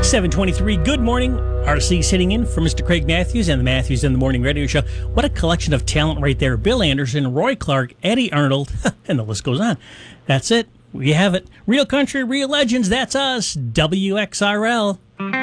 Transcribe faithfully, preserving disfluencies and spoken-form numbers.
seven twenty-three, good morning. R C sitting in for Mister Craig Matthews and the Matthews in the Morning Radio Show. What a collection of talent right there. Bill Anderson, Roy Clark, Eddie Arnold, and the list goes on. That's it. We have it. Real country, real legends. That's us. W X R L.